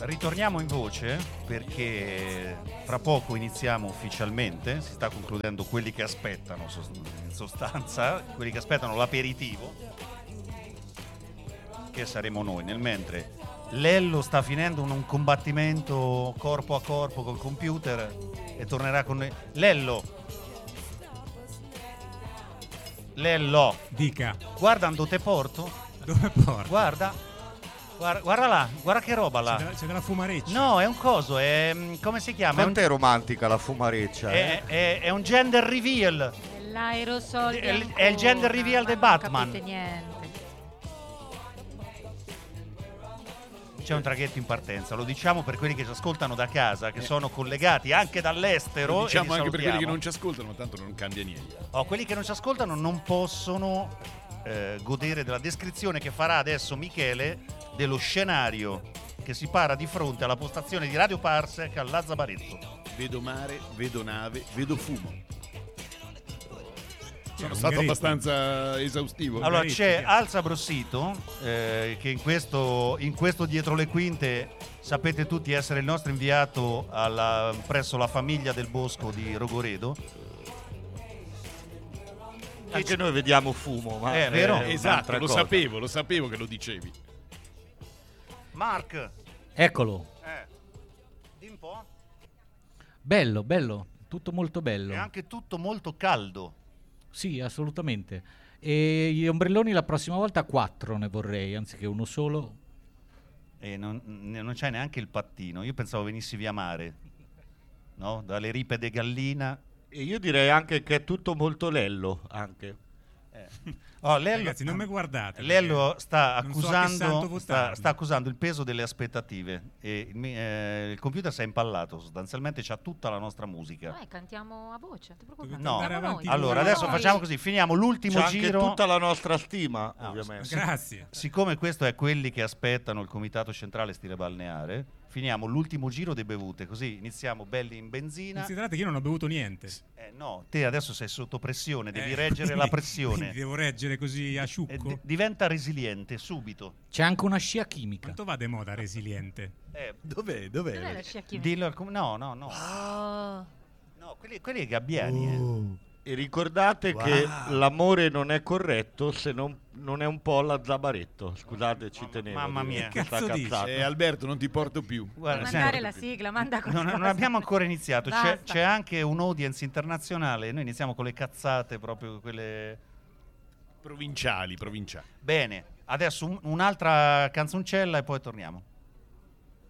Ritorniamo in voce perché fra poco iniziamo ufficialmente, si sta concludendo quelli che aspettano, in sostanza, quelli che aspettano l'aperitivo, che saremo noi. Nel mentre Lello sta finendo un combattimento corpo a corpo col computer e tornerà con noi. Lello, dica. guarda dove te porto. Dove porta? Guarda là, guarda che roba là. C'è della fumareccia. No, è un coso, è come si chiama? Quanto è romantica la fumareccia? È un gender reveal. L'aerosol È il gender reveal di Batman. Non capite niente. C'è un traghetto in partenza, lo diciamo per quelli che ci ascoltano da casa, che sono collegati anche dall'estero. Lo diciamo e anche per quelli che salutiamo. non ci ascoltano, ma tanto non cambia niente. Quelli che non ci ascoltano non possono godere della descrizione che farà adesso Michele dello scenario che si para di fronte alla postazione di Radio Parsec al Lazzabaretto. Vedo mare, vedo nave, vedo fumo. Sono un stato garito. abbastanza esaustivo. Allora Garito, c'è sì. Alza Brossito che in questo dietro le quinte sapete tutti essere il nostro inviato presso la famiglia del Bosco di Rogoredo. Anche noi vediamo fumo, ma È vero? Esatto, un'altra lo cosa. sapevo che lo dicevi. Mark, Eccolo. di un po'. Bello, tutto molto bello. È anche tutto molto caldo. Sì, assolutamente. E gli ombrelloni la prossima volta 4 ne vorrei, anziché uno solo. E non c'è neanche il pattino. Io pensavo venissi via mare, no? Dalle ripe de Gallina. E io direi anche che è tutto molto lello, anche. Lello, Ragazzi, non mi guardate. Lello perché sta non so a che santo accusando, votarmi. sta accusando il peso delle aspettative e il computer si è impallato, sostanzialmente c'ha tutta la nostra musica. Cantiamo a voce, non ti preoccupare. Dovete No, andare Cantiamo avanti. noi. allora adesso Noi. facciamo così, finiamo l'ultimo C'è anche giro. tutta la nostra stima, Ah, ovviamente. Grazie. Siccome questo è quelli che aspettano il comitato centrale stile balneare, finiamo l'ultimo giro di bevute, così iniziamo belli in benzina. Considerate che io non ho bevuto niente. No, te adesso sei sotto pressione, devi quindi- reggere la pressione. quindi devo reggere così a sciucco. Diventa resiliente subito. C'è anche una scia chimica. Quanto va de moda resiliente? Dov'è? Dov'è la scia chimica? Dillo no. Oh. No, quelli gabbiani. E ricordate che l'amore non è corretto se non è un po' l'azzabaretto. Scusate, ci tenevo. mamma a dire mia. questa Che cazzo dici? cazzata. Alberto, non ti porto più. Guarda, Mandare senti, la sigla, manda non qualcosa. abbiamo ancora iniziato. Basta. C'è anche un'audience internazionale. Noi iniziamo con le cazzate, proprio quelle. Provinciali. Bene, adesso un'altra canzoncella e poi torniamo.